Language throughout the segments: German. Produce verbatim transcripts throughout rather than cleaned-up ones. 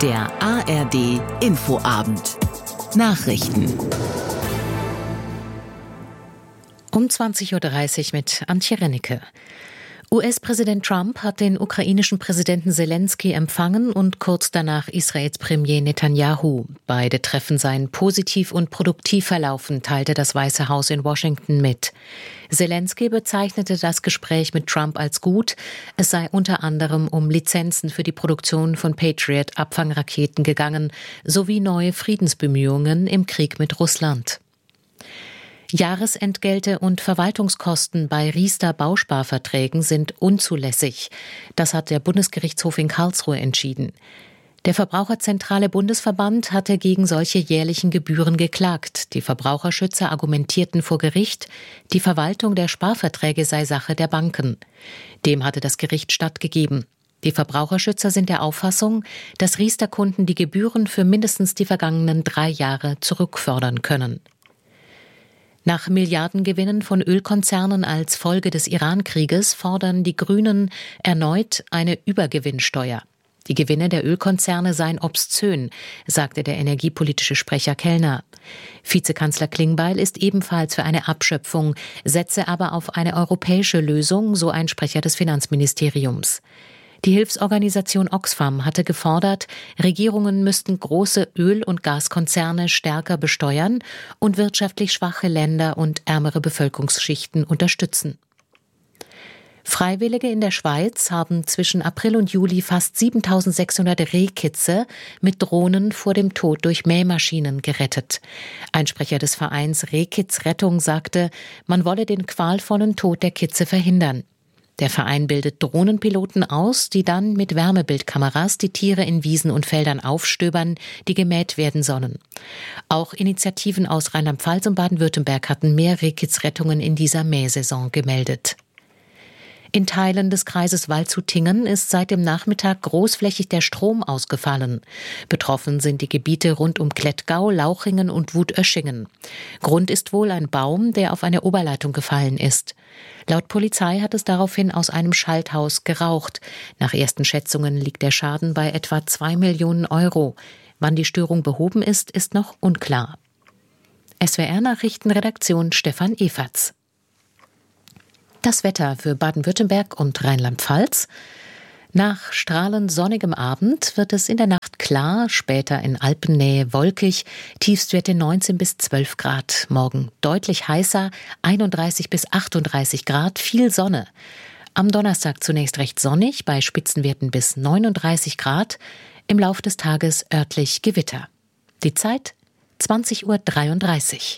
Der A R D Infoabend. Nachrichten. Um zwanzig Uhr dreißig mit Antje Rennecke. U S-Präsident Trump hat den ukrainischen Präsidenten Selensky empfangen und kurz danach Israels Premier Netanyahu. Beide Treffen seien positiv und produktiv verlaufen, teilte das Weiße Haus in Washington mit. Selensky bezeichnete das Gespräch mit Trump als gut. Es sei unter anderem um Lizenzen für die Produktion von Patriot-Abfangraketen gegangen, sowie neue Friedensbemühungen im Krieg mit Russland. Jahresentgelte und Verwaltungskosten bei Riester-Bausparverträgen sind unzulässig. Das hat der Bundesgerichtshof in Karlsruhe entschieden. Der Verbraucherzentrale Bundesverband hatte gegen solche jährlichen Gebühren geklagt. Die Verbraucherschützer argumentierten vor Gericht, die Verwaltung der Sparverträge sei Sache der Banken. Dem hatte das Gericht stattgegeben. Die Verbraucherschützer sind der Auffassung, dass Riester-Kunden die Gebühren für mindestens die vergangenen drei Jahre zurückfordern können. Nach Milliardengewinnen von Ölkonzernen als Folge des Iran-Krieges fordern die Grünen erneut eine Übergewinnsteuer. Die Gewinne der Ölkonzerne seien obszön, sagte der energiepolitische Sprecher Kellner. Vizekanzler Klingbeil ist ebenfalls für eine Abschöpfung, setze aber auf eine europäische Lösung, so ein Sprecher des Finanzministeriums. Die Hilfsorganisation Oxfam hatte gefordert, Regierungen müssten große Öl- und Gaskonzerne stärker besteuern und wirtschaftlich schwache Länder und ärmere Bevölkerungsschichten unterstützen. Freiwillige in der Schweiz haben zwischen April und Juli fast siebentausendsechshundert Rehkitze mit Drohnen vor dem Tod durch Mähmaschinen gerettet. Ein Sprecher des Vereins Rehkitzrettung sagte, man wolle den qualvollen Tod der Kitze verhindern. Der Verein bildet Drohnenpiloten aus, die dann mit Wärmebildkameras die Tiere in Wiesen und Feldern aufstöbern, die gemäht werden sollen. Auch Initiativen aus Rheinland-Pfalz und Baden-Württemberg hatten mehr Rehkitzrettungen in dieser Mähsaison gemeldet. In Teilen des Kreises Waldshut-Tiengen ist seit dem Nachmittag großflächig der Strom ausgefallen. Betroffen sind die Gebiete rund um Klettgau, Lauchingen und Wutöschingen. Grund ist wohl ein Baum, der auf eine Oberleitung gefallen ist. Laut Polizei hat es daraufhin aus einem Schalthaus geraucht. Nach ersten Schätzungen liegt der Schaden bei etwa zwei Millionen Euro. Wann die Störung behoben ist, ist noch unklar. S W R-Nachrichtenredaktion Stefan Eferts. Das Wetter für Baden-Württemberg und Rheinland-Pfalz. Nach strahlend sonnigem Abend wird es in der Nacht klar, später in Alpennähe wolkig, Tiefstwerte neunzehn bis zwölf Grad. Morgen deutlich heißer, einunddreißig bis achtunddreißig Grad, viel Sonne. Am Donnerstag zunächst recht sonnig, bei Spitzenwerten bis neununddreißig Grad. Im Lauf des Tages örtlich Gewitter. Die Zeit zwanzig Uhr dreiunddreißig.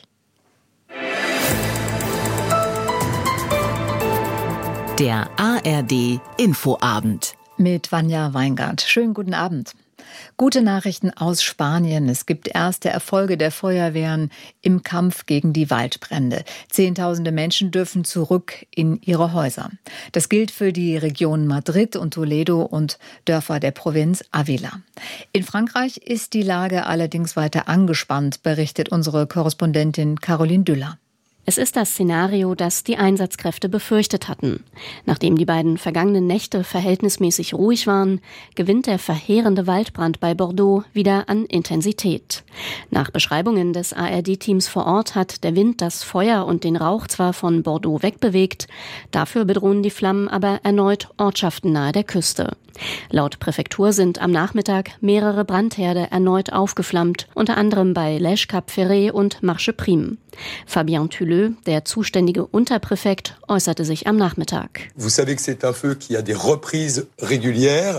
Der A R D Infoabend. Mit Vanja Weingart. Schönen guten Abend. Gute Nachrichten aus Spanien. Es gibt erste Erfolge der Feuerwehren im Kampf gegen die Waldbrände. Zehntausende Menschen dürfen zurück in ihre Häuser. Das gilt für die Regionen Madrid und Toledo und Dörfer der Provinz Ávila. In Frankreich ist die Lage allerdings weiter angespannt, berichtet unsere Korrespondentin Caroline Düller. Es ist das Szenario, das die Einsatzkräfte befürchtet hatten. Nachdem die beiden vergangenen Nächte verhältnismäßig ruhig waren, gewinnt der verheerende Waldbrand bei Bordeaux wieder an Intensität. Nach Beschreibungen des A R D-Teams vor Ort hat der Wind das Feuer und den Rauch zwar von Bordeaux wegbewegt, dafür bedrohen die Flammen aber erneut Ortschaften nahe der Küste. Laut Präfektur sind am Nachmittag mehrere Brandherde erneut aufgeflammt, unter anderem bei Lèche Cap Ferret und Marche Prime. Fabien Thuleux, der zuständige Unterpräfekt, äußerte sich am Nachmittag. Vous savez que c'est un feu qui a des reprises régulières.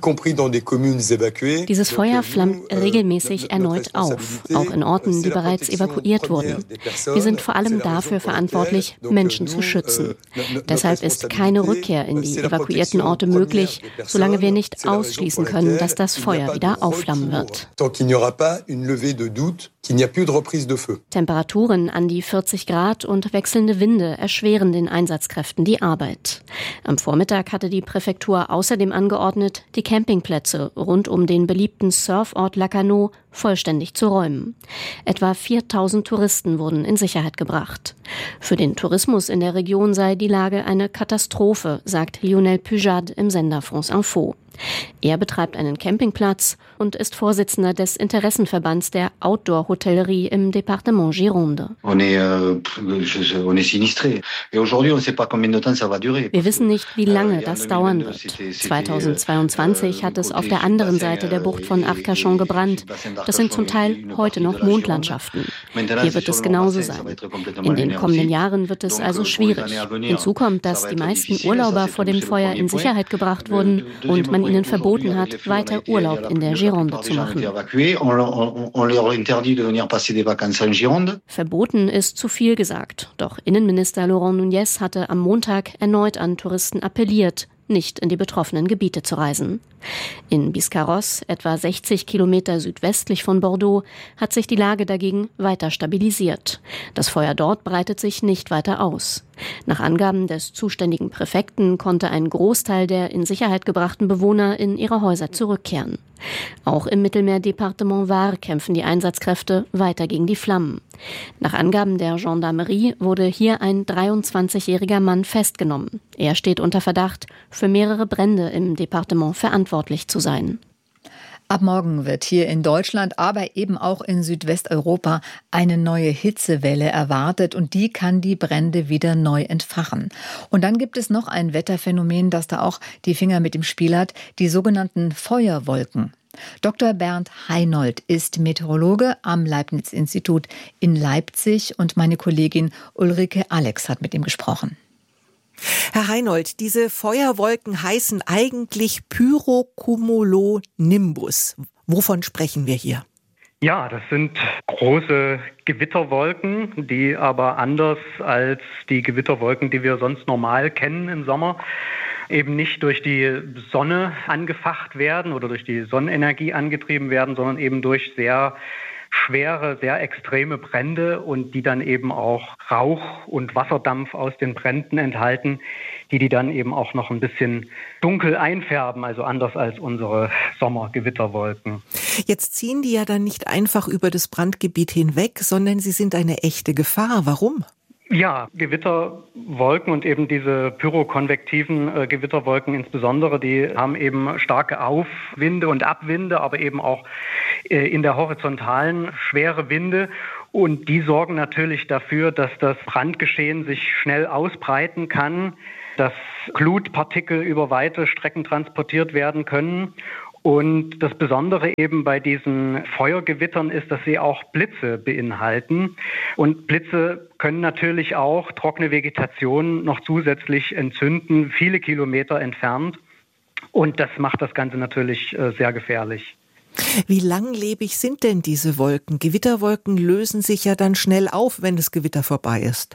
Dieses Feuer flammt regelmäßig erneut auf, auch in Orten, die bereits evakuiert wurden. Wir sind vor allem dafür verantwortlich, Menschen zu schützen. Deshalb ist keine Rückkehr in die evakuierten Orte möglich, solange wir nicht ausschließen können, dass das Feuer wieder aufflammen wird. Temperaturen an die vierzig Grad und wechselnde Winde erschweren den Einsatzkräften die Arbeit. Am Vormittag hatte die Präfektur außerdem angeordnet, die Campingplätze rund um den beliebten Surfort Lacanau vollständig zu räumen. Etwa viertausend Touristen wurden in Sicherheit gebracht. Für den Tourismus in der Region sei die Lage eine Katastrophe, sagt Lionel Pujade im Sender France Info. Er betreibt einen Campingplatz und ist Vorsitzender des Interessenverbands der Outdoor-Hotellerie im Departement Gironde. Wir wissen nicht, wie lange das dauern wird. zweitausendzweiundzwanzig hat es auf der anderen Seite der Bucht von Arcachon gebrannt. Das sind zum Teil heute noch Mondlandschaften. Hier wird es genauso sein. In den kommenden Jahren wird es also schwierig. Hinzu kommt, dass die meisten Urlauber vor dem Feuer in Sicherheit gebracht wurden und man ihnen verboten hat, weiter Urlaub in der Gironde zu machen. Verboten ist zu viel gesagt. Doch Innenminister Laurent Nunez hatte am Montag erneut an Touristen appelliert, nicht in die betroffenen Gebiete zu reisen. In Biscarrosse, etwa sechzig Kilometer südwestlich von Bordeaux, hat sich die Lage dagegen weiter stabilisiert. Das Feuer dort breitet sich nicht weiter aus. Nach Angaben des zuständigen Präfekten konnte ein Großteil der in Sicherheit gebrachten Bewohner in ihre Häuser zurückkehren. Auch im Mittelmeerdepartement Var kämpfen die Einsatzkräfte weiter gegen die Flammen. Nach Angaben der Gendarmerie wurde hier ein dreiundzwanzigjähriger Mann festgenommen. Er steht unter Verdacht, für mehrere Brände im Departement verantwortlich zu sein. Ab morgen wird hier in Deutschland, aber eben auch in Südwesteuropa eine neue Hitzewelle erwartet und die kann die Brände wieder neu entfachen. Und dann gibt es noch ein Wetterphänomen, das da auch die Finger mit im Spiel hat, die sogenannten Feuerwolken. Doktor Bernd Heinold ist Meteorologe am Leibniz-Institut in Leipzig und meine Kollegin Ulrike Alex hat mit ihm gesprochen. Herr Heinold, diese Feuerwolken heißen eigentlich Pyrocumulonimbus. Wovon sprechen wir hier? Ja, das sind große Gewitterwolken, die aber anders als die Gewitterwolken, die wir sonst normal kennen im Sommer, eben nicht durch die Sonne angefacht werden oder durch die Sonnenenergie angetrieben werden, sondern eben durch sehr schwere, sehr extreme Brände und die dann eben auch Rauch und Wasserdampf aus den Bränden enthalten, die die dann eben auch noch ein bisschen dunkel einfärben, also anders als unsere Sommergewitterwolken. Jetzt ziehen die ja dann nicht einfach über das Brandgebiet hinweg, sondern sie sind eine echte Gefahr. Warum? Ja, Gewitterwolken und eben diese pyrokonvektiven äh, Gewitterwolken insbesondere, die haben eben starke Aufwinde und Abwinde, aber eben auch äh, in der horizontalen schwere Winde. Und die sorgen natürlich dafür, dass das Brandgeschehen sich schnell ausbreiten kann, dass Glutpartikel über weite Strecken transportiert werden können. Und das Besondere eben bei diesen Feuergewittern ist, dass sie auch Blitze beinhalten. Und Blitze können natürlich auch trockene Vegetation noch zusätzlich entzünden, viele Kilometer entfernt. Und das macht das Ganze natürlich sehr gefährlich. Wie langlebig sind denn diese Wolken? Gewitterwolken lösen sich ja dann schnell auf, wenn das Gewitter vorbei ist.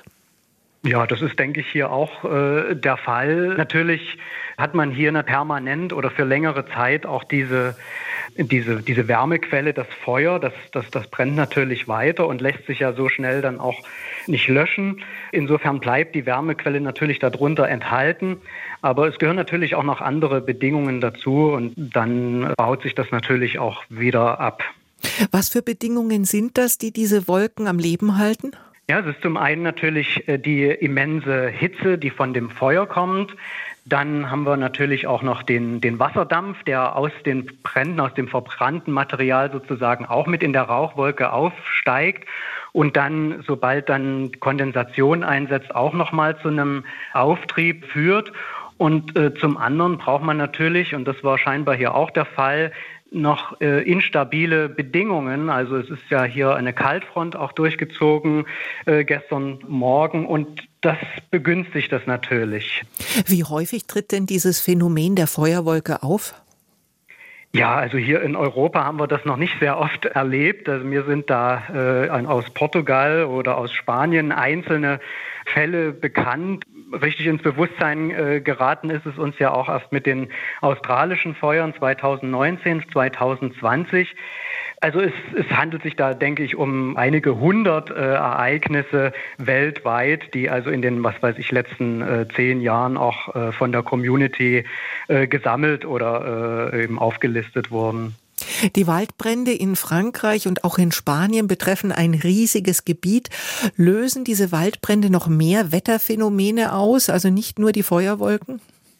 Ja, das ist, denke ich, hier auch äh, der Fall. Natürlich hat man hier eine permanent oder für längere Zeit auch diese, diese, diese Wärmequelle, das Feuer, das, das, das brennt natürlich weiter und lässt sich ja so schnell dann auch nicht löschen. Insofern bleibt die Wärmequelle natürlich darunter enthalten. Aber es gehören natürlich auch noch andere Bedingungen dazu und dann baut sich das natürlich auch wieder ab. Was für Bedingungen sind das, die diese Wolken am Leben halten? Ja, es ist zum einen natürlich die immense Hitze, die von dem Feuer kommt. Dann haben wir natürlich auch noch den, den Wasserdampf, der aus den Bränden, aus dem verbrannten Material sozusagen auch mit in der Rauchwolke aufsteigt. Und dann, sobald dann Kondensation einsetzt, auch nochmal zu einem Auftrieb führt. Und äh, zum anderen braucht man natürlich, und das war scheinbar hier auch der Fall, noch äh, instabile Bedingungen. Also es ist ja hier eine Kaltfront auch durchgezogen äh, gestern Morgen und das begünstigt das natürlich. Wie häufig tritt denn dieses Phänomen der Feuerwolke auf? Ja, also hier in Europa haben wir das noch nicht sehr oft erlebt. Also mir sind da äh, aus Portugal oder aus Spanien einzelne Fälle bekannt. Richtig ins Bewusstsein äh, geraten ist es uns ja auch erst mit den australischen Feuern zweitausendneunzehn, zweitausendzwanzig. Also es, es handelt sich da, denke ich, um einige hundert äh, Ereignisse weltweit, die also in den, was weiß ich, letzten äh, zehn Jahren auch äh, von der Community äh, gesammelt oder äh, eben aufgelistet wurden. Die Waldbrände in Frankreich und auch in Spanien betreffen ein riesiges Gebiet. Lösen diese Waldbrände noch mehr Wetterphänomene aus, also nicht nur die Feuerwolken?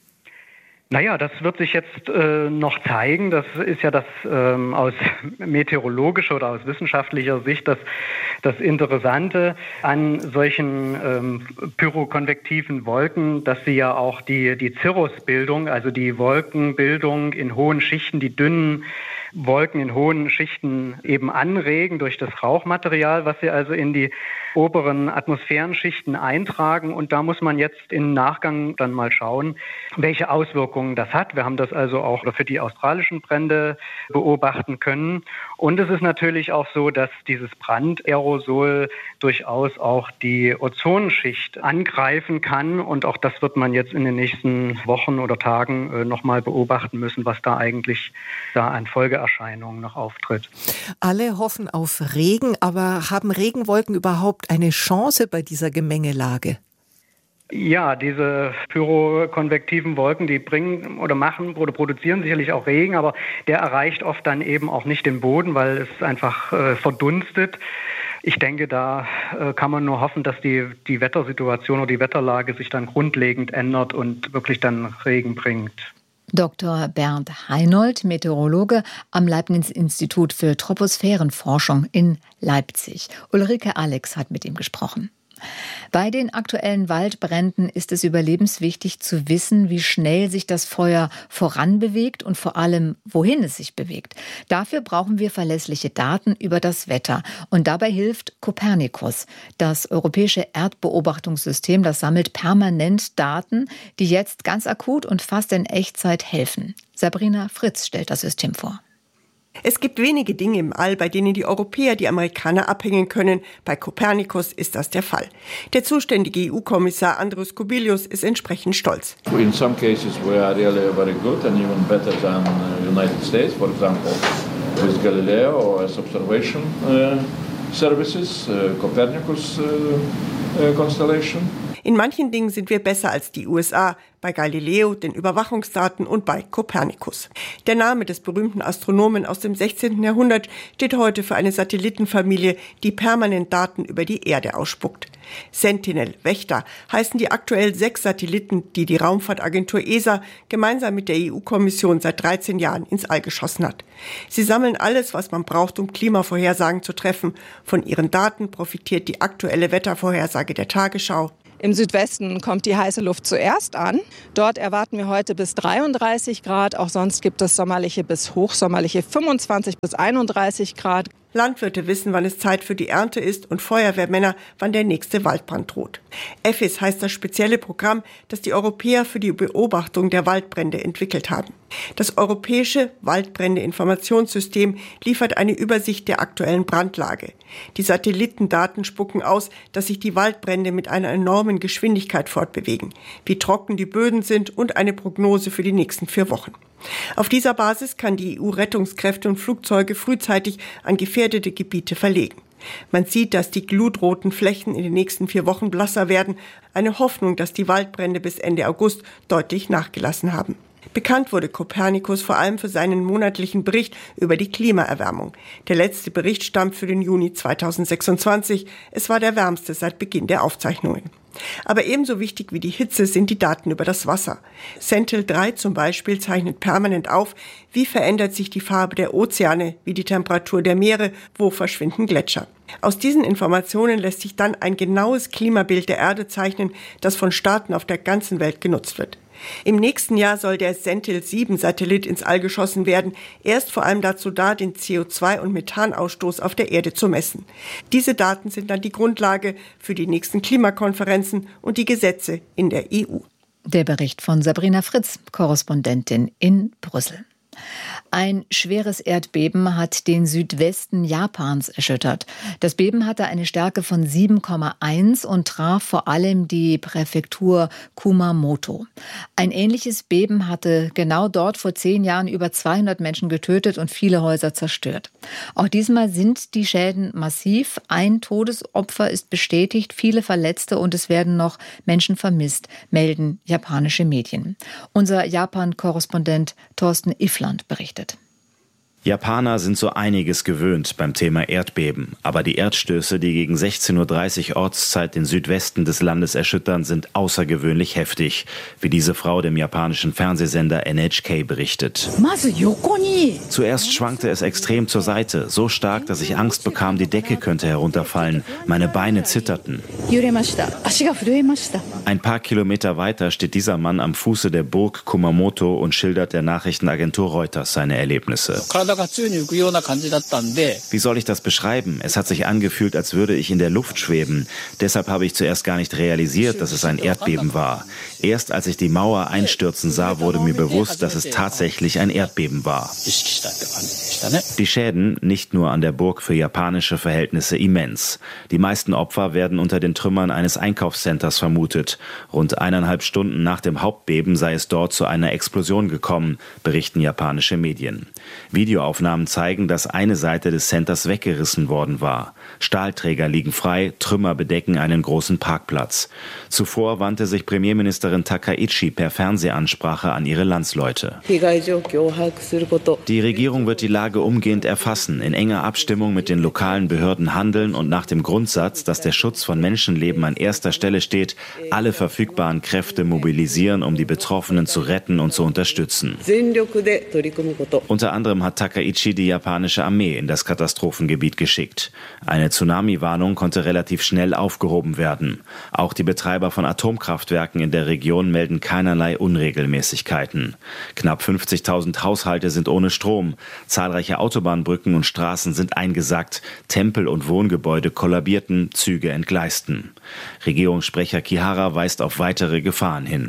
Naja, das wird sich jetzt äh, noch zeigen. Das ist ja das ähm, aus meteorologischer oder aus wissenschaftlicher Sicht das, das Interessante an solchen ähm, pyrokonvektiven Wolken, dass sie ja auch die, die Cirrusbildung, also die Wolkenbildung in hohen Schichten, die dünnen Wolken in hohen Schichten eben anregen durch das Rauchmaterial, was sie also in die oberen Atmosphärenschichten eintragen. Und da muss man jetzt im Nachgang dann mal schauen, welche Auswirkungen das hat. Wir haben das also auch für die australischen Brände beobachten können. Und es ist natürlich auch so, dass dieses Brandaerosol durchaus auch die Ozonschicht angreifen kann. Und auch das wird man jetzt in den nächsten Wochen oder Tagen nochmal beobachten müssen, was da eigentlich da an Folgeerscheinungen noch auftritt. Alle hoffen auf Regen, aber haben Regenwolken überhaupt eine Chance bei dieser Gemengelage? Ja, diese pyrokonvektiven Wolken, die bringen oder machen oder produzieren sicherlich auch Regen, aber der erreicht oft dann eben auch nicht den Boden, weil es einfach äh, verdunstet. Ich denke, da äh, kann man nur hoffen, dass die, die Wettersituation oder die Wetterlage sich dann grundlegend ändert und wirklich dann Regen bringt. Doktor Bernd Heinold, Meteorologe am Leibniz-Institut für Troposphärenforschung in Leipzig. Ulrike Alex hat mit ihm gesprochen. Bei den aktuellen Waldbränden ist es überlebenswichtig zu wissen, wie schnell sich das Feuer voranbewegt und vor allem, wohin es sich bewegt. Dafür brauchen wir verlässliche Daten über das Wetter. Und dabei hilft Copernicus. Das europäische Erdbeobachtungssystem, das sammelt permanent Daten, die jetzt ganz akut und fast in Echtzeit helfen. Sabrina Fritz stellt das System vor. Es gibt wenige Dinge im All, bei denen die Europäer die Amerikaner abhängen können. Bei Copernicus ist das der Fall. Der zuständige E U-Kommissar Andrius Kubilius ist entsprechend stolz. In some cases we are really very good and even better than the United States. For example, with Galileo or as observation uh, services, uh, Copernicus uh, uh, constellation. In manchen Dingen sind wir besser als die U S A, bei Galileo, den Überwachungsdaten und bei Copernicus. Der Name des berühmten Astronomen aus dem sechzehnten Jahrhundert steht heute für eine Satellitenfamilie, die permanent Daten über die Erde ausspuckt. Sentinel, Wächter, heißen die aktuell sechs Satelliten, die die Raumfahrtagentur E S A gemeinsam mit der E U-Kommission seit dreizehn Jahren ins All geschossen hat. Sie sammeln alles, was man braucht, um Klimavorhersagen zu treffen. Von ihren Daten profitiert die aktuelle Wettervorhersage der Tagesschau. Im Südwesten kommt die heiße Luft zuerst an. Dort erwarten wir heute bis dreiunddreißig Grad. Auch sonst gibt es sommerliche bis hochsommerliche fünfundzwanzig bis einunddreißig Grad. Landwirte wissen, wann es Zeit für die Ernte ist und Feuerwehrmänner, wann der nächste Waldbrand droht. E F I S heißt das spezielle Programm, das die Europäer für die Beobachtung der Waldbrände entwickelt haben. Das europäische Waldbrände-Informationssystem liefert eine Übersicht der aktuellen Brandlage. Die Satellitendaten spucken aus, dass sich die Waldbrände mit einer enormen Geschwindigkeit fortbewegen, wie trocken die Böden sind und eine Prognose für die nächsten vier Wochen. Auf dieser Basis kann die E U-Rettungskräfte und Flugzeuge frühzeitig an gefährdete Gebiete verlegen. Man sieht, dass die glutroten Flächen in den nächsten vier Wochen blasser werden. Eine Hoffnung, dass die Waldbrände bis Ende August deutlich nachgelassen haben. Bekannt wurde Copernicus vor allem für seinen monatlichen Bericht über die Klimaerwärmung. Der letzte Bericht stammt für den Juni zweitausendsechsundzwanzig. Es war der wärmste seit Beginn der Aufzeichnungen. Aber ebenso wichtig wie die Hitze sind die Daten über das Wasser. Sentinel drei zum Beispiel zeichnet permanent auf, wie verändert sich die Farbe der Ozeane, wie die Temperatur der Meere, wo verschwinden Gletscher. Aus diesen Informationen lässt sich dann ein genaues Klimabild der Erde zeichnen, das von Staaten auf der ganzen Welt genutzt wird. Im nächsten Jahr soll der Sentinel sieben Satellit ins All geschossen werden. Er ist vor allem dazu da, den C O zwei- und Methanausstoß auf der Erde zu messen. Diese Daten sind dann die Grundlage für die nächsten Klimakonferenzen und die Gesetze in der E U. Der Bericht von Sabrina Fritz, Korrespondentin in Brüssel. Ein schweres Erdbeben hat den Südwesten Japans erschüttert. Das Beben hatte eine Stärke von sieben Komma eins und traf vor allem die Präfektur Kumamoto. Ein ähnliches Beben hatte genau dort vor zehn Jahren über zweihundert Menschen getötet und viele Häuser zerstört. Auch diesmal sind die Schäden massiv. Ein Todesopfer ist bestätigt, viele Verletzte und es werden noch Menschen vermisst, melden japanische Medien. Unser Japan-Korrespondent Thorsten Iffland berichtet. Japaner sind so einiges gewöhnt beim Thema Erdbeben. Aber die Erdstöße, die gegen sechzehn Uhr dreißig Ortszeit den Südwesten des Landes erschüttern, sind außergewöhnlich heftig, wie diese Frau dem japanischen Fernsehsender N H K berichtet. Zuerst schwankte es extrem zur Seite, so stark, dass ich Angst bekam, die Decke könnte herunterfallen. Meine Beine zitterten. Ein paar Kilometer weiter steht dieser Mann am Fuße der Burg Kumamoto und schildert der Nachrichtenagentur Reuters seine Erlebnisse. Wie soll ich das beschreiben? Es hat sich angefühlt, als würde ich in der Luft schweben. Deshalb habe ich zuerst gar nicht realisiert, dass es ein Erdbeben war. Erst als ich die Mauer einstürzen sah, wurde mir bewusst, dass es tatsächlich ein Erdbeben war. Die Schäden, nicht nur an der Burg, für japanische Verhältnisse immens. Die meisten Opfer werden unter den Trümmern eines Einkaufscenters vermutet. Rund eineinhalb Stunden nach dem Hauptbeben sei es dort zu einer Explosion gekommen, berichten japanische Medien. Videoaufnahmen zeigen, dass eine Seite des Centers weggerissen worden war. Stahlträger liegen frei, Trümmer bedecken einen großen Parkplatz. Zuvor wandte sich Premierministerin Takaichi per Fernsehansprache an ihre Landsleute. Die Regierung wird die Lage umgehend erfassen, in enger Abstimmung mit den lokalen Behörden handeln und nach dem Grundsatz, dass der Schutz von Menschenleben an erster Stelle steht, alle verfügbaren Kräfte mobilisieren, um die Betroffenen zu retten und zu unterstützen. Unter anderem hat Takaichi die japanische Armee in das Katastrophengebiet geschickt. Eine Tsunami-Warnung konnte relativ schnell aufgehoben werden. Auch die Betreiber von Atomkraftwerken in der Region melden keinerlei Unregelmäßigkeiten. Knapp fünfzigtausend Haushalte sind ohne Strom. Zahlreiche Autobahnbrücken und Straßen sind eingesackt. Tempel und Wohngebäude kollabierten, Züge entgleisten. Regierungssprecher Kihara weist auf weitere Gefahren hin.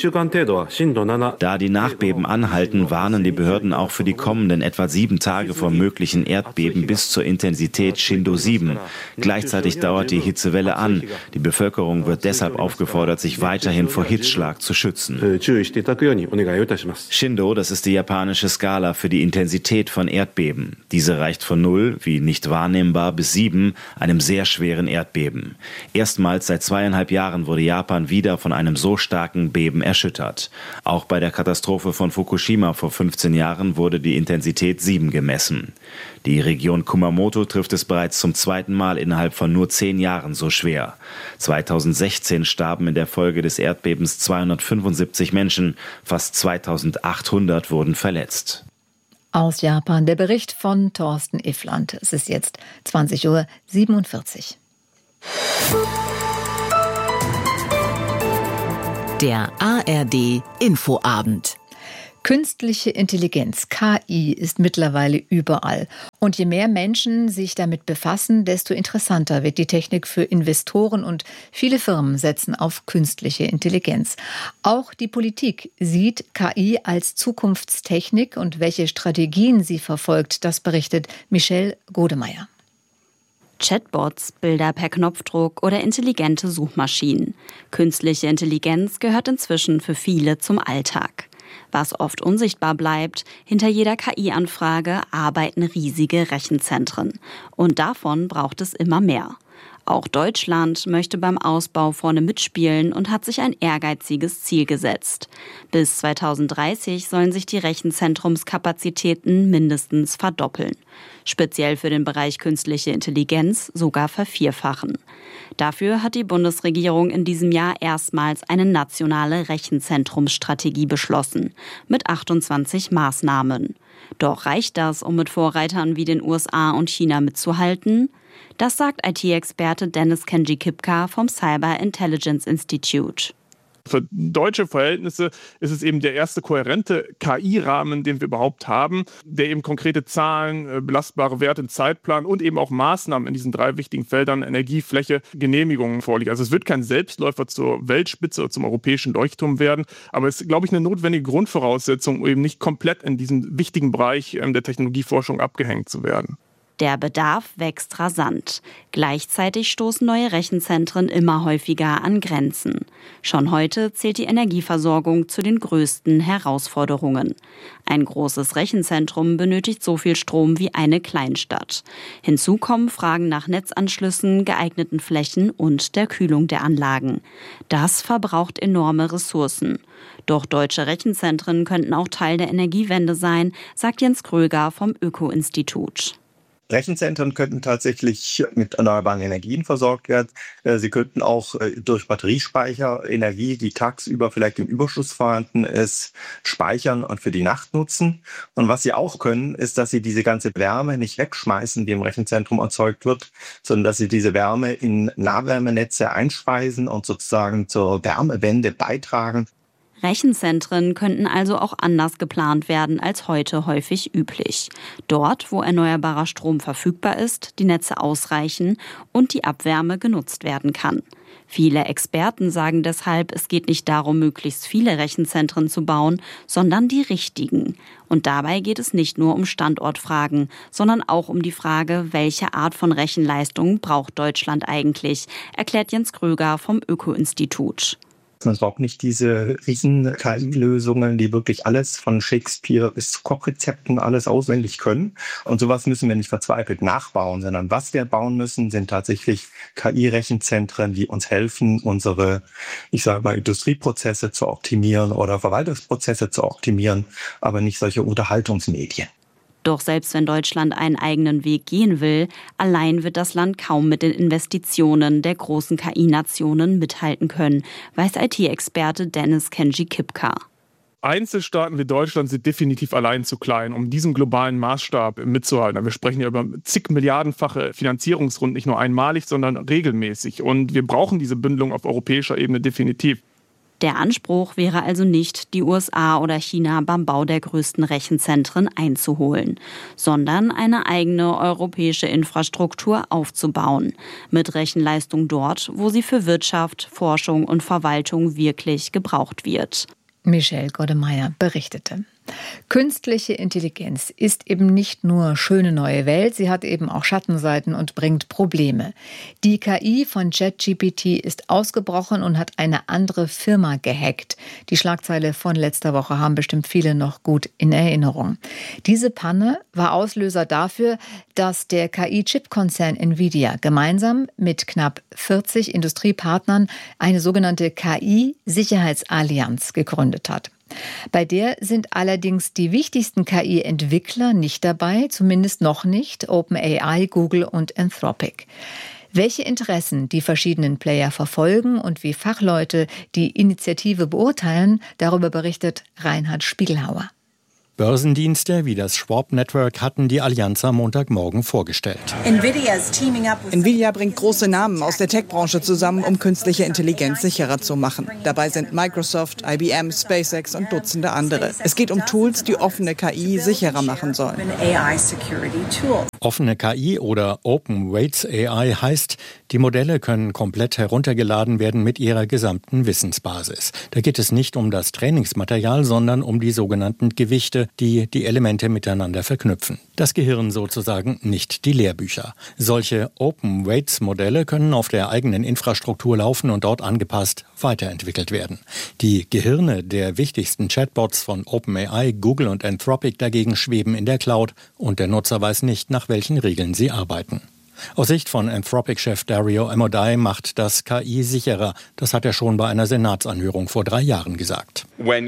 Da die Nachbeben anhalten, warnen die Behörden auch für die kommenden etwa sieben Tage vor möglichen Erdbeben bis zur Intensität Shindo sieben. Gleichzeitig dauert die Hitzewelle an. Die Bevölkerung wird deshalb aufgefordert, sich weiterhin vor Hitzschlag zu schützen. Shindo, das ist die japanische Skala für die Intensität von Erdbeben. Diese reicht von null, wie nicht wahrnehmbar, bis sieben, einem sehr schweren Erdbeben. Erstmals seit zweieinhalb Jahren wurde Japan wieder von einem so starken Beben erschüttert. Auch bei der Katastrophe von Fukushima vor fünfzehn Jahren wurde die Intensität sieben gemessen. Die Region Kumamoto trifft es bereits zum zweiten Mal innerhalb von nur zehn Jahren so schwer. zweitausendsechzehn starben in der Folge des Erdbebens zweihundertfünfundsiebzig Menschen, fast zweitausendachthundert wurden verletzt. Aus Japan der Bericht von Thorsten Iffland. Es ist jetzt zwanzig Uhr siebenundvierzig. Der A R D Infoabend. Künstliche Intelligenz, K I, ist mittlerweile überall. Und je mehr Menschen sich damit befassen, desto interessanter wird die Technik für Investoren und viele Firmen setzen auf künstliche Intelligenz. Auch die Politik sieht K I als Zukunftstechnik und welche Strategien sie verfolgt, das berichtet Michelle Godemeyer. Chatbots, Bilder per Knopfdruck oder intelligente Suchmaschinen. Künstliche Intelligenz gehört inzwischen für viele zum Alltag. Was oft unsichtbar bleibt, hinter jeder K I-Anfrage arbeiten riesige Rechenzentren. Und davon braucht es immer mehr. Auch Deutschland möchte beim Ausbau vorne mitspielen und hat sich ein ehrgeiziges Ziel gesetzt. Bis zweitausenddreißig sollen sich die Rechenzentrumskapazitäten mindestens verdoppeln. Speziell für den Bereich künstliche Intelligenz sogar vervierfachen. Dafür hat die Bundesregierung in diesem Jahr erstmals eine nationale Rechenzentrumsstrategie beschlossen, mit achtundzwanzig Maßnahmen. Doch reicht das, um mit Vorreitern wie den U S A und China mitzuhalten? Das sagt I T-Experte Dennis Kenji-Kipka vom Cyber Intelligence Institute. Für deutsche Verhältnisse ist es eben der erste kohärente K I-Rahmen, den wir überhaupt haben, der eben konkrete Zahlen, belastbare Werte, einen Zeitplan und eben auch Maßnahmen in diesen drei wichtigen Feldern Energie, Fläche, Genehmigungen vorliegen. Also es wird kein Selbstläufer zur Weltspitze oder zum europäischen Leuchtturm werden, aber es ist, glaube ich, eine notwendige Grundvoraussetzung, um eben nicht komplett in diesem wichtigen Bereich der Technologieforschung abgehängt zu werden. Der Bedarf wächst rasant. Gleichzeitig stoßen neue Rechenzentren immer häufiger an Grenzen. Schon heute zählt die Energieversorgung zu den größten Herausforderungen. Ein großes Rechenzentrum benötigt so viel Strom wie eine Kleinstadt. Hinzu kommen Fragen nach Netzanschlüssen, geeigneten Flächen und der Kühlung der Anlagen. Das verbraucht enorme Ressourcen. Doch deutsche Rechenzentren könnten auch Teil der Energiewende sein, sagt Jens Kröger vom Öko-Institut. Rechenzentren könnten tatsächlich mit erneuerbaren Energien versorgt werden. Sie könnten auch durch Batteriespeicher Energie, die tagsüber vielleicht im Überschuss vorhanden ist, speichern und für die Nacht nutzen. Und was sie auch können, ist, dass sie diese ganze Wärme nicht wegschmeißen, die im Rechenzentrum erzeugt wird, sondern dass sie diese Wärme in Nahwärmenetze einspeisen und sozusagen zur Wärmewende beitragen. Rechenzentren könnten also auch anders geplant werden als heute häufig üblich. Dort, wo erneuerbarer Strom verfügbar ist, die Netze ausreichen und die Abwärme genutzt werden kann. Viele Experten sagen deshalb, es geht nicht darum, möglichst viele Rechenzentren zu bauen, sondern die richtigen. Und dabei geht es nicht nur um Standortfragen, sondern auch um die Frage, welche Art von Rechenleistung braucht Deutschland eigentlich, erklärt Jens Kröger vom Öko-Institut. Man braucht nicht diese riesen K I-Lösungen, die wirklich alles von Shakespeare bis zu Kochrezepten alles auswendig können. Und sowas müssen wir nicht verzweifelt nachbauen, sondern was wir bauen müssen, sind tatsächlich K I-Rechenzentren, die uns helfen, unsere, ich sage mal, Industrieprozesse zu optimieren oder Verwaltungsprozesse zu optimieren, aber nicht solche Unterhaltungsmedien. Doch selbst wenn Deutschland einen eigenen Weg gehen will, allein wird das Land kaum mit den Investitionen der großen K I-Nationen mithalten können, weiß I T-Experte Dennis Kenji-Kipka. Einzelstaaten wie Deutschland sind definitiv allein zu klein, um diesen globalen Maßstab mitzuhalten. Wir sprechen ja über zig Milliardenfache Finanzierungsrunden, nicht nur einmalig, sondern regelmäßig. Und wir brauchen diese Bündelung auf europäischer Ebene definitiv. Der Anspruch wäre also nicht, die U S A oder China beim Bau der größten Rechenzentren einzuholen, sondern eine eigene europäische Infrastruktur aufzubauen, mit Rechenleistung dort, wo sie für Wirtschaft, Forschung und Verwaltung wirklich gebraucht wird. Michelle Goddemeyer berichtete. Künstliche Intelligenz ist eben nicht nur schöne neue Welt, sie hat eben auch Schattenseiten und bringt Probleme. Die K I von ChatGPT ist ausgebrochen und hat eine andere Firma gehackt. Die Schlagzeile von letzter Woche haben bestimmt viele noch gut in Erinnerung. Diese Panne war Auslöser dafür, dass der K I-Chip-Konzern Nvidia gemeinsam mit knapp vierzig Industriepartnern eine sogenannte K I-Sicherheitsallianz gegründet hat. Bei der sind allerdings die wichtigsten K I-Entwickler nicht dabei, zumindest noch nicht, OpenAI, Google und Anthropic. Welche Interessen die verschiedenen Player verfolgen und wie Fachleute die Initiative beurteilen, darüber berichtet Reinhard Spiegelhauer. Börsendienste wie das Schwab Network hatten die Allianz am Montagmorgen vorgestellt. Nvidia bringt große Namen aus der Tech-Branche zusammen, um künstliche Intelligenz sicherer zu machen. Dabei sind Microsoft, I B M, SpaceX und Dutzende andere. Es geht um Tools, die offene K I sicherer machen sollen. Offene K I oder Open Weights A I heißt, die Modelle können komplett heruntergeladen werden mit ihrer gesamten Wissensbasis. Da geht es nicht um das Trainingsmaterial, sondern um die sogenannten Gewichte, die die Elemente miteinander verknüpfen. Das Gehirn sozusagen, nicht die Lehrbücher. Solche Open Weights Modelle können auf der eigenen Infrastruktur laufen und dort angepasst weiterentwickelt werden. Die Gehirne der wichtigsten Chatbots von OpenAI, Google und Anthropic dagegen schweben in der Cloud und der Nutzer weiß nicht, nach welchen Regeln sie arbeiten. Aus Sicht von Anthropic-Chef Dario Amodei macht das K I sicherer. Das hat er schon bei einer Senatsanhörung vor drei Jahren gesagt. When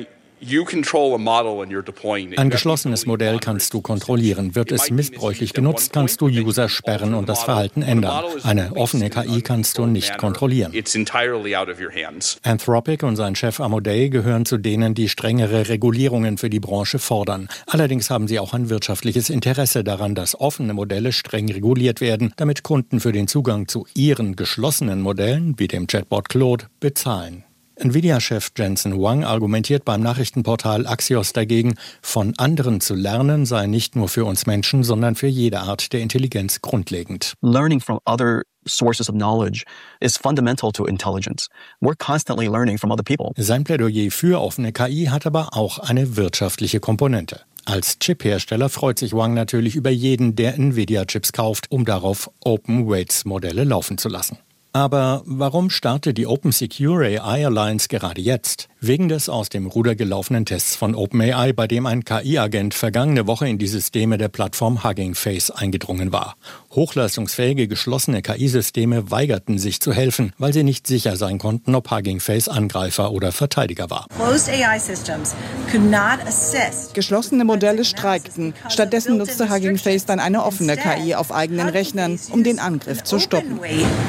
Ein geschlossenes Modell kannst du kontrollieren. Wird es missbräuchlich genutzt, kannst du User sperren und das Verhalten ändern. Eine offene K I kannst du nicht kontrollieren. Anthropic und sein Chef Amodei gehören zu denen, die strengere Regulierungen für die Branche fordern. Allerdings haben sie auch ein wirtschaftliches Interesse daran, dass offene Modelle streng reguliert werden, damit Kunden für den Zugang zu ihren geschlossenen Modellen, wie dem Chatbot Claude, bezahlen. Nvidia-Chef Jensen Huang argumentiert beim Nachrichtenportal Axios dagegen, von anderen zu lernen sei nicht nur für uns Menschen, sondern für jede Art der Intelligenz grundlegend. Learning from other sources of knowledge is fundamental to intelligence. We're constantly learning from other people. Sein Plädoyer für offene K I hat aber auch eine wirtschaftliche Komponente. Als Chiphersteller freut sich Wang natürlich über jeden, der Nvidia-Chips kauft, um darauf Open-Weights-Modelle laufen zu lassen. Aber warum startet die Open Secure A I Alliance gerade jetzt? Wegen des aus dem Ruder gelaufenen Tests von OpenAI, bei dem ein K I-Agent vergangene Woche in die Systeme der Plattform Hugging Face eingedrungen war. Hochleistungsfähige geschlossene K I-Systeme weigerten sich zu helfen, weil sie nicht sicher sein konnten, ob Hugging Face Angreifer oder Verteidiger war. Geschlossene Modelle streikten. Stattdessen nutzte Hugging Face dann eine offene K I auf eigenen Rechnern, um den Angriff zu stoppen.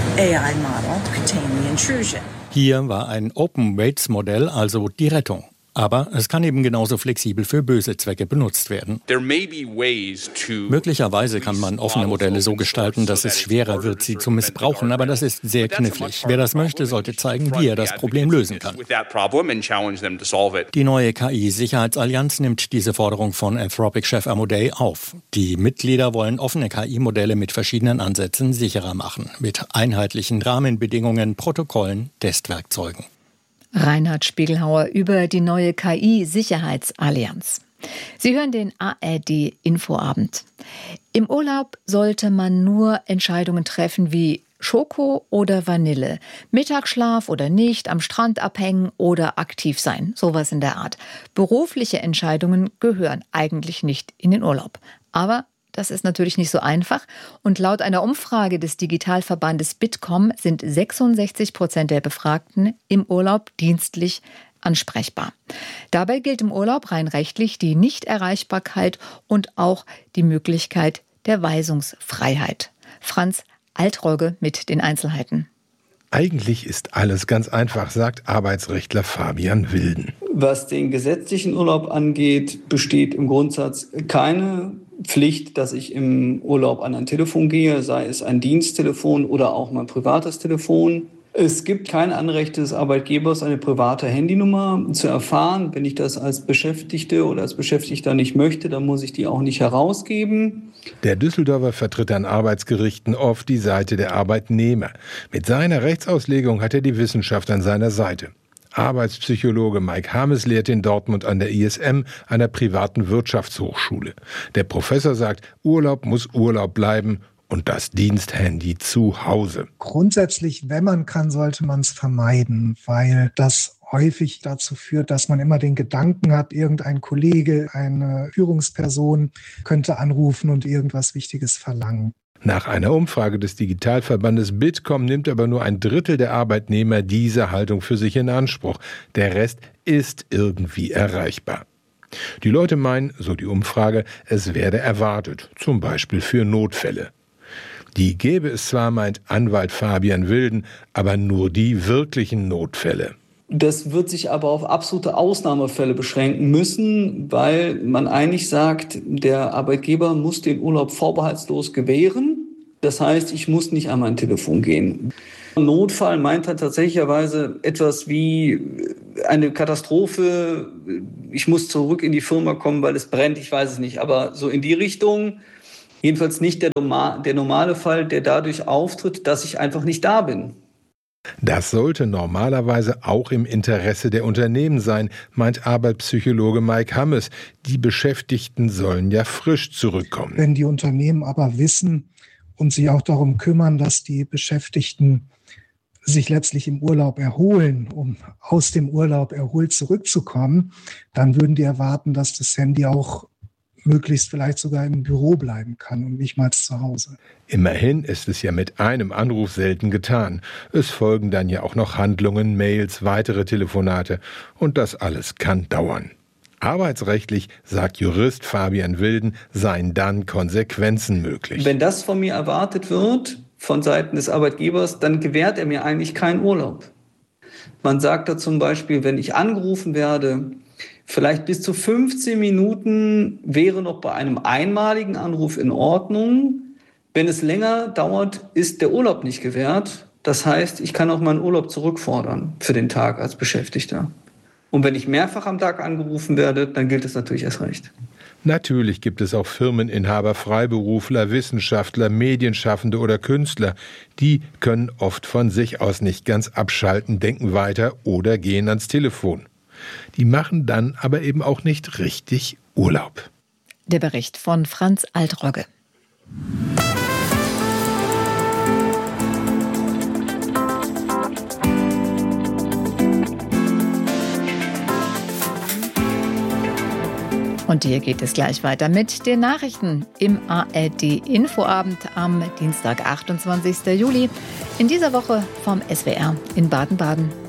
Hier war ein Open-Weights-Modell also die Rettung. Aber es kann eben genauso flexibel für böse Zwecke benutzt werden. Möglicherweise kann man offene Modelle so gestalten, dass es schwerer wird, sie zu missbrauchen. Aber das ist sehr knifflig. Wer das möchte, sollte zeigen, wie er das Problem lösen kann. Die neue K I-Sicherheitsallianz nimmt diese Forderung von Anthropic-Chef Amodei auf. Die Mitglieder wollen offene K I-Modelle mit verschiedenen Ansätzen sicherer machen. Mit einheitlichen Rahmenbedingungen, Protokollen, Testwerkzeugen. Reinhard Spiegelhauer über die neue K I-Sicherheitsallianz. Sie hören den A R D-Infoabend. Im Urlaub sollte man nur Entscheidungen treffen wie Schoko oder Vanille, Mittagsschlaf oder nicht, am Strand abhängen oder aktiv sein, sowas in der Art. Berufliche Entscheidungen gehören eigentlich nicht in den Urlaub. Aber das ist natürlich nicht so einfach. Und laut einer Umfrage des Digitalverbandes Bitkom sind sechsundsechzig Prozent der Befragten im Urlaub dienstlich ansprechbar. Dabei gilt im Urlaub rein rechtlich die Nichterreichbarkeit und auch die Möglichkeit der Weisungsfreiheit. Franz Altrogge mit den Einzelheiten. Eigentlich ist alles ganz einfach, sagt Arbeitsrechtler Fabian Wilden. Was den gesetzlichen Urlaub angeht, besteht im Grundsatz keine Pflicht, dass ich im Urlaub an ein Telefon gehe, sei es ein Diensttelefon oder auch mein privates Telefon. Es gibt kein Anrecht des Arbeitgebers, eine private Handynummer zu erfahren. Wenn ich das als Beschäftigte oder als Beschäftigter nicht möchte, dann muss ich die auch nicht herausgeben. Der Düsseldorfer vertritt an Arbeitsgerichten oft die Seite der Arbeitnehmer. Mit seiner Rechtsauslegung hat er die Wissenschaft an seiner Seite. Arbeitspsychologe Mike Hammes lehrt in Dortmund an der I S M, einer privaten Wirtschaftshochschule. Der Professor sagt, Urlaub muss Urlaub bleiben und das Diensthandy zu Hause. Grundsätzlich, wenn man kann, sollte man es vermeiden, weil das häufig dazu führt, dass man immer den Gedanken hat, irgendein Kollege, eine Führungsperson könnte anrufen und irgendwas Wichtiges verlangen. Nach einer Umfrage des Digitalverbandes Bitkom nimmt aber nur ein Drittel der Arbeitnehmer diese Haltung für sich in Anspruch. Der Rest ist irgendwie erreichbar. Die Leute meinen, so die Umfrage, es werde erwartet, zum Beispiel für Notfälle. Die gäbe es zwar, meint Anwalt Fabian Wilden, aber nur die wirklichen Notfälle. Das wird sich aber auf absolute Ausnahmefälle beschränken müssen, weil man eigentlich sagt, der Arbeitgeber muss den Urlaub vorbehaltslos gewähren. Das heißt, ich muss nicht an mein Telefon gehen. Notfall meint halt tatsächlicherweise etwas wie eine Katastrophe. Ich muss zurück in die Firma kommen, weil es brennt, ich weiß es nicht. Aber so in die Richtung, jedenfalls nicht der, der normale Fall, der dadurch auftritt, dass ich einfach nicht da bin. Das sollte normalerweise auch im Interesse der Unternehmen sein, meint Arbeitspsychologe Mike Hammes. Die Beschäftigten sollen ja frisch zurückkommen. Wenn die Unternehmen aber wissen und sich auch darum kümmern, dass die Beschäftigten sich letztlich im Urlaub erholen, um aus dem Urlaub erholt zurückzukommen, dann würden die erwarten, dass das Handy auch möglichst vielleicht sogar im Büro bleiben kann und nicht mal zu Hause. Immerhin ist es ja mit einem Anruf selten getan. Es folgen dann ja auch noch Handlungen, Mails, weitere Telefonate und das alles kann dauern. Arbeitsrechtlich, sagt Jurist Fabian Wilden, seien dann Konsequenzen möglich. Wenn das von mir erwartet wird, von Seiten des Arbeitgebers, dann gewährt er mir eigentlich keinen Urlaub. Man sagt da zum Beispiel, wenn ich angerufen werde, vielleicht bis zu fünfzehn Minuten wäre noch bei einem einmaligen Anruf in Ordnung. Wenn es länger dauert, ist der Urlaub nicht gewährt. Das heißt, ich kann auch meinen Urlaub zurückfordern für den Tag als Beschäftigter. Und wenn ich mehrfach am Tag angerufen werde, dann gilt es natürlich erst recht. Natürlich gibt es auch Firmeninhaber, Freiberufler, Wissenschaftler, Medienschaffende oder Künstler. Die können oft von sich aus nicht ganz abschalten, denken weiter oder gehen ans Telefon. Die machen dann aber eben auch nicht richtig Urlaub. Der Bericht von Franz Altrogge. Und hier geht es gleich weiter mit den Nachrichten im A R D-Infoabend am Dienstag, achtundzwanzigsten Juli. In dieser Woche vom S W R in Baden-Baden.